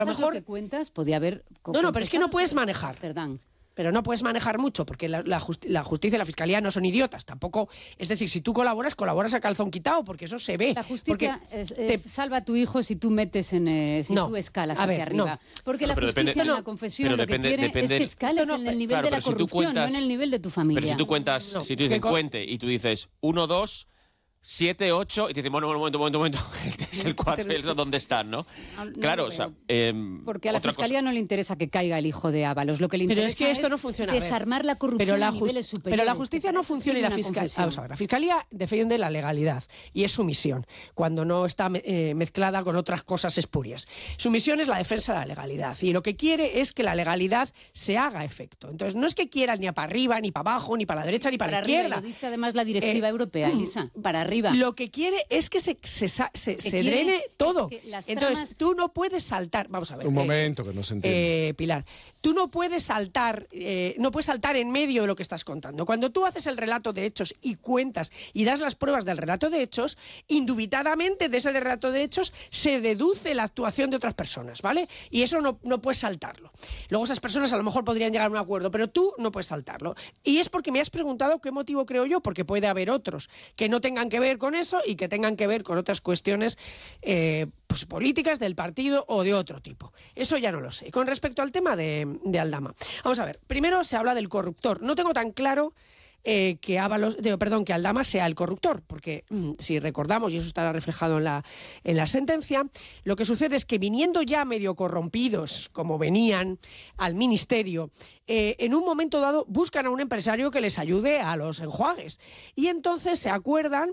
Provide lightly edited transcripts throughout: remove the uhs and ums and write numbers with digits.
A lo mejor que cuentas podía haber... No, pero es que no puedes manejar. Amsterdam. Pero no puedes manejar mucho, porque la justicia y la fiscalía no son idiotas, tampoco. Es decir, si tú colaboras a calzón quitado, porque eso se ve. La justicia salva a tu hijo si tú metes si tú escalas hacia arriba. No. Porque la justicia en la confesión lo que quiere es que escales en el nivel de la corrupción, no en el nivel de tu familia. Pero si tú cuentas, si tú dices cuente y tú dices 1, 2... 7, 8, y te dicen, bueno, un momento, es el 4, ¿dónde están, no? Claro, o sea... porque a la fiscalía no le interesa que caiga el hijo de Ábalos, lo que le interesa es que esto no funciona, desarmar la corrupción a niveles superiores. Pero la justicia no funciona y la fiscalía... Vamos a ver, la fiscalía defiende la legalidad, y es su misión, cuando no está mezclada con otras cosas espurias. Su misión es la defensa de la legalidad, y lo que quiere es que la legalidad se haga efecto. Entonces, no es que quiera ni para arriba, ni para abajo, ni para la derecha, ni para la izquierda. Lo dice además la directiva europea, Elisa, para arriba. Lo que quiere es que se drene todo. Entonces, tú no puedes saltar. Vamos a ver. Un momento, que no se entiende. Pilar, tú no puedes saltar en medio de lo que estás contando. Cuando tú haces el relato de hechos y cuentas y das las pruebas del relato de hechos, indubitadamente de ese relato de hechos se deduce la actuación de otras personas, ¿vale? Y eso no puedes saltarlo. Luego esas personas a lo mejor podrían llegar a un acuerdo, pero tú no puedes saltarlo. Y es porque me has preguntado qué motivo creo yo, porque puede haber otros que no tengan que ver con eso y que tengan que ver con otras cuestiones pues políticas del partido o de otro tipo. Eso ya no lo sé. Con respecto al tema de Aldama, vamos a ver, primero se habla del corruptor. No tengo tan claro que Aldama sea el corruptor, porque si recordamos, y eso estará reflejado en la sentencia, lo que sucede es que viniendo ya medio corrompidos, como venían al ministerio, en un momento dado buscan a un empresario que les ayude a los enjuagues, y entonces se acuerdan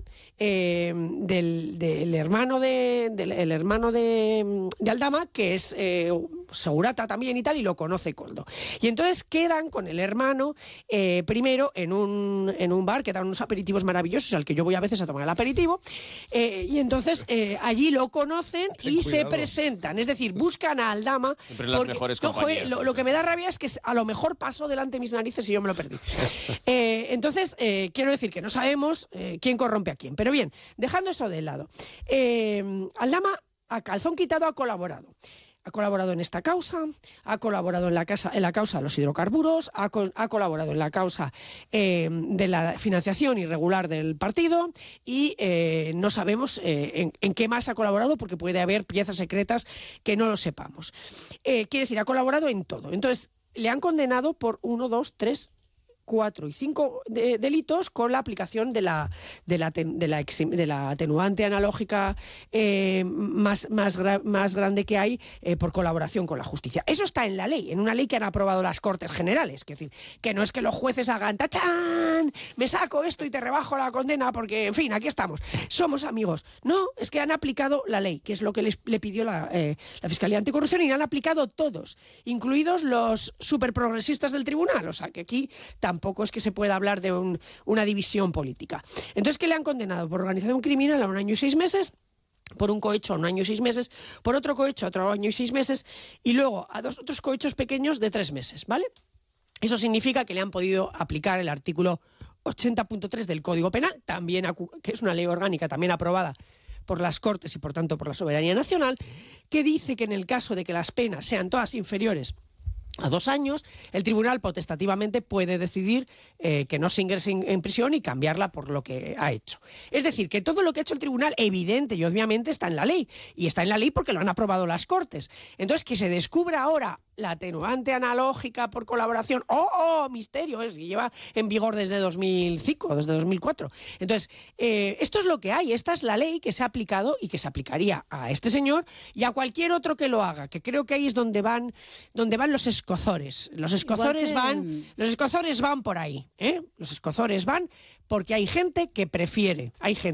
del hermano de Aldama, que es segurata también y tal, y lo conoce Koldo, y entonces quedan con el hermano primero en un bar que dan unos aperitivos maravillosos al que yo voy a veces a tomar el aperitivo, y entonces allí lo conocen y se presentan, es decir, buscan a Aldama. Siempre en las mejores compañías. Lo que me da rabia es que a lo mejor pasó delante de mis narices y yo me lo perdí. Entonces, quiero decir que no sabemos quién corrompe a quién, pero bien, dejando eso de lado, Aldama a calzón quitado ha colaborado. Ha colaborado en esta causa, ha colaborado en la causa de los hidrocarburos, ha colaborado en la causa de la financiación irregular del partido, y no sabemos en qué más ha colaborado, porque puede haber piezas secretas que no lo sepamos. Quiere decir, ha colaborado en todo. Entonces, le han condenado por 1, 2, 3, 4 y 5 delitos con la aplicación de la atenuante analógica más grande que hay por colaboración con la justicia. Eso está en la ley, en una ley que han aprobado las Cortes Generales. Es decir, que no es que los jueces hagan ¡tachán! Me saco esto y te rebajo la condena porque, en fin, aquí estamos, somos amigos. No, es que han aplicado la ley, que es lo que le pidió la Fiscalía Anticorrupción, y la han aplicado todos, incluidos los superprogresistas del tribunal. O sea, que aquí tampoco es que se pueda hablar de una división política. Entonces, ¿qué le han condenado? Por organización criminal a 1 año y 6 meses, por un cohecho a 1 año y 6 meses, por otro cohecho a otro año y 6 meses, y luego a 2 otros cohechos pequeños de 3 meses, ¿vale? Eso significa que le han podido aplicar el artículo 80.3 del Código Penal, también, que es una ley orgánica también aprobada por las Cortes y por tanto por la soberanía nacional, que dice que en el caso de que las penas sean todas inferiores a 2 años, el tribunal potestativamente puede decidir que no se ingrese en prisión y cambiarla por lo que ha hecho. Es decir, que todo lo que ha hecho el tribunal, evidente y obviamente, está en la ley. Y está en la ley porque lo han aprobado las Cortes. Entonces, que se descubra ahora la atenuante analógica por colaboración, ¡oh, misterio! Que lleva en vigor desde 2005, desde 2004. Entonces, esto es lo que hay, esta es la ley que se ha aplicado y que se aplicaría a este señor y a cualquier otro que lo haga, que creo que ahí es donde van los escozores. Los escozores van por ahí, ¿eh? Los escozores van porque hay gente que prefiere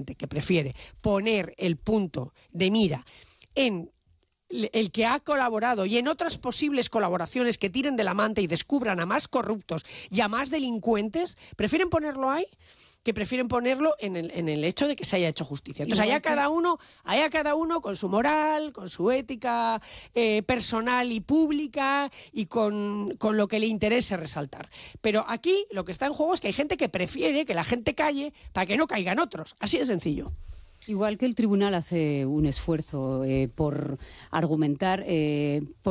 poner el punto de mira en el que ha colaborado y en otras posibles colaboraciones que tiren de la manta y descubran a más corruptos y a más delincuentes, prefieren ponerlo ahí que prefieren ponerlo en el hecho de que se haya hecho justicia. Entonces, allá cada uno con su moral, con su ética personal y pública y con lo que le interese resaltar. Pero aquí lo que está en juego es que hay gente que prefiere que la gente calle para que no caigan otros. Así de sencillo. Igual que el tribunal hace un esfuerzo por argumentar, por